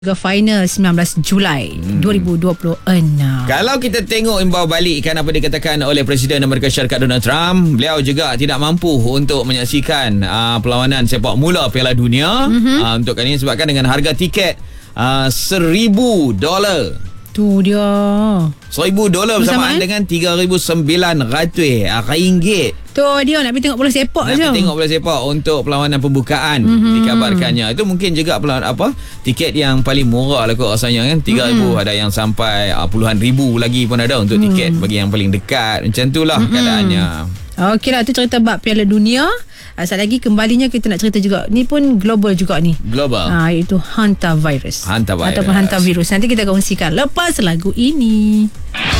Juga final 19 Julai 2026. Kalau kita tengok imbau balikkan apa dikatakan oleh Presiden Amerika Syarikat Donald Trump, beliau juga tidak mampu untuk menyaksikan perlawanan sepak mula Piala Dunia untuk kali ini sebabkan dengan harga tiket $1,000. Tu dia. $1,000 bersamaan dengan RM3,900 ringgit. Tu dia nak pergi tengok bola sepak je. Nak pergi tengok bola sepak untuk perlawanan pembukaan dikabarkannya. Itu mungkin juga tiket yang paling murah lah kot rasanya kan. $3,000 ada yang sampai puluhan ribu lagi pun ada untuk tiket bagi yang paling dekat. Macam itulah keadaannya. Okey lah, tu cerita bab Piala Dunia. Satu lagi kembalinya kita nak cerita juga. Ni pun global juga ni. Global. Iaitu hantavirus. Hantavirus. Ataupun hantavirus. Nanti kita kongsikan lepas lagu ini.